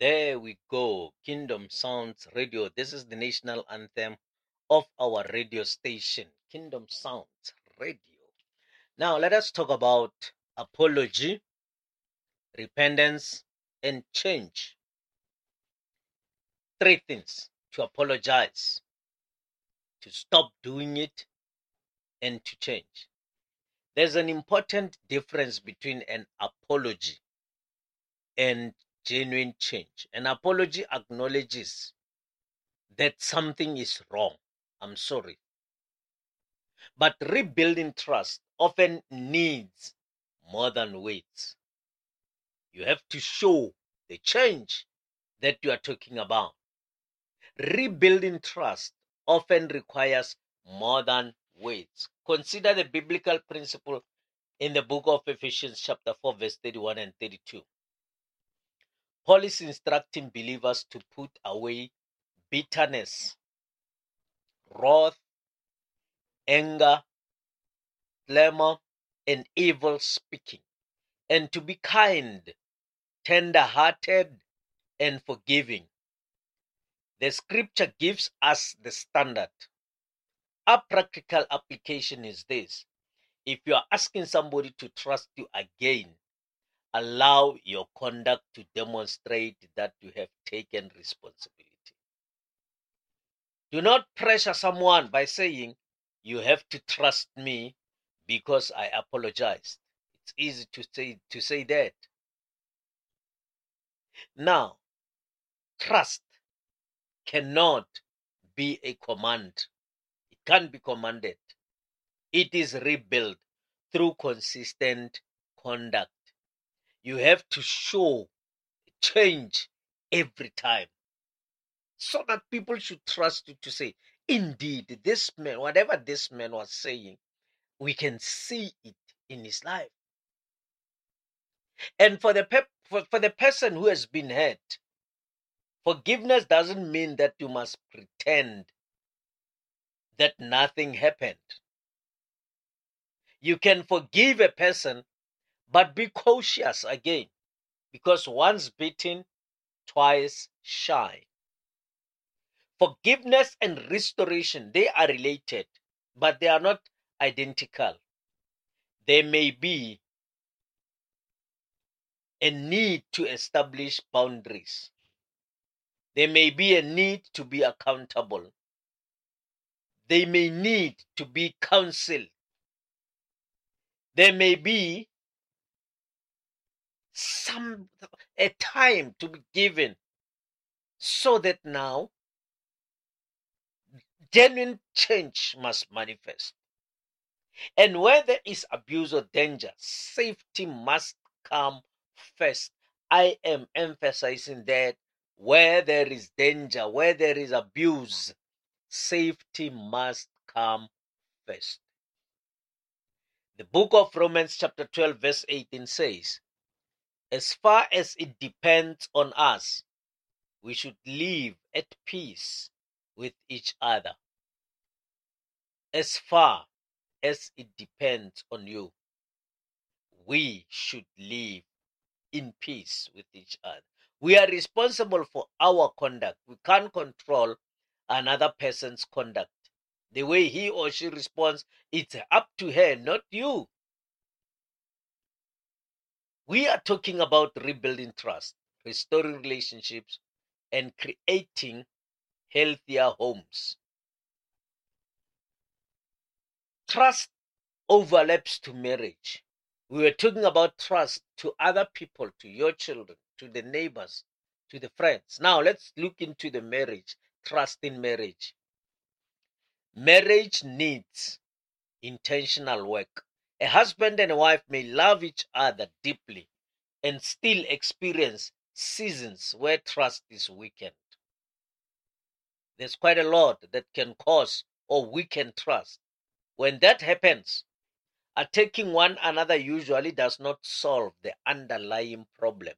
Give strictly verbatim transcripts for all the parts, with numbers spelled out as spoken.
There we go. Kingdom Sounds Radio. This is the national anthem of our radio station, Kingdom Sounds Radio. Now, let us talk about apology, repentance, and change. Three things: to apologize, to stop doing it, and to change. There's an important difference between an apology and genuine change. An apology acknowledges that something is wrong. I'm sorry. But rebuilding trust often needs more than words. You have to show the change that you are talking about. Rebuilding trust often requires more than words. Consider the biblical principle in the book of Ephesians chapter four, verse thirty-one and thirty-two. Paul is instructing believers to put away bitterness, wrath, anger, clamor, and evil speaking, and to be kind, tender-hearted, and forgiving. The scripture gives us the standard. Our practical application is this: if you are asking somebody to trust you again, allow your conduct to demonstrate that you have taken responsibility. Do not pressure someone by saying, you have to trust me because I apologized. It's easy to say, to say that. Now, trust cannot be a command. It can't be commanded. It is rebuilt through consistent conduct. You have to show change every time, so that people should trust you to say, indeed, this man, whatever this man was saying, we can see it in his life. And for the pep, for, for the person who has been hurt, forgiveness doesn't mean that you must pretend that nothing happened. You can forgive a person, but be cautious again, because once beaten, twice shy. Forgiveness and restoration, they are related, but they are not identical. There may be a need to establish boundaries. There may be a need to be accountable. They may need to be counseled. There may be some a time to be given, so that now genuine change must manifest. And where there is abuse or danger, safety must come first. I am emphasizing that where there is danger, where there is abuse, safety must come first. The book of Romans chapter twelve verse eighteen says, as far as it depends on us, we should live at peace with each other. As far as it depends on you, we should live in peace with each other. We are responsible for our conduct. We can't control another person's conduct. The way he or she responds, it's up to her, not you. We are talking about rebuilding trust, restoring relationships, and creating healthier homes. Trust overlaps to marriage. We were talking about trust to other people, to your children, to the neighbors, to the friends. Now let's look into the marriage, trust in marriage. Marriage needs intentional work. A husband and a wife may love each other deeply and still experience seasons where trust is weakened. There's quite a lot that can cause or weaken trust. When that happens, attacking one another usually does not solve the underlying problem.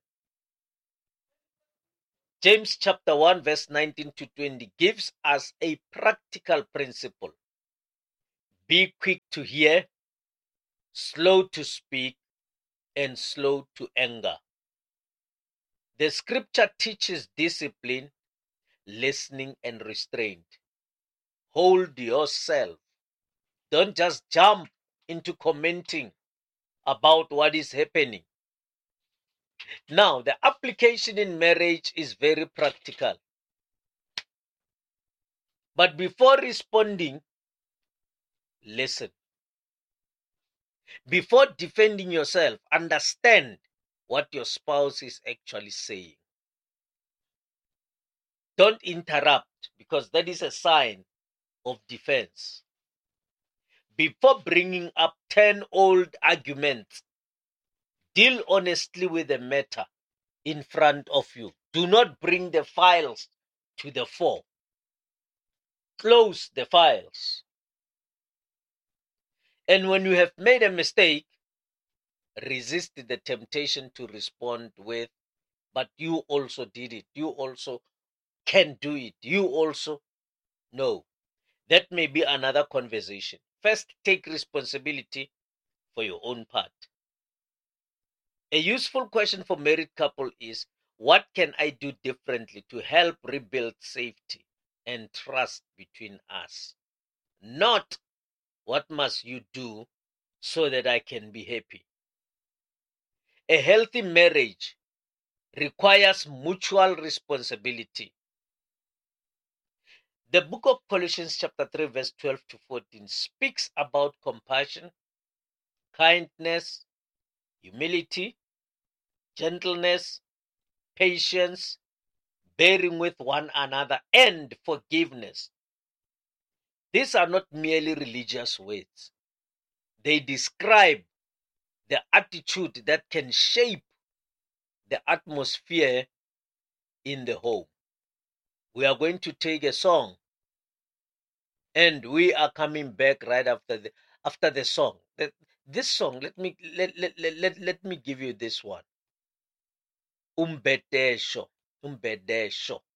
James chapter one verse nineteen to twenty gives us a practical principle. Be quick to hear, slow to speak, and slow to anger. The scripture teaches discipline, listening, and restraint. Hold yourself. Don't just jump into commenting about what is happening. Now, the application in marriage is very practical. But before responding, listen. Before defending yourself, understand what your spouse is actually saying. Don't interrupt, because that is a sign of defense. Before bringing up ten old arguments, deal honestly with the matter in front of you. Do not bring the files to the fore. Close the files. And when you have made a mistake, resist the temptation to respond with, but you also did it. You also can do it. You also know. That may be another conversation. First, take responsibility for your own part. A useful question for married couple is, what can I do differently to help rebuild safety and trust between us? Not, what must you do so that I can be happy? A healthy marriage requires mutual responsibility. The book of Colossians chapter three verse twelve to fourteen speaks about compassion, kindness, humility, gentleness, patience, bearing with one another, and forgiveness. These are not merely religious words. They describe the attitude that can shape the atmosphere in the home. We are going to take a song, and we are coming back right after the after the song. The, this song, let me let, let, let, let, let me give you this one. Umbedesho. Umbedesho.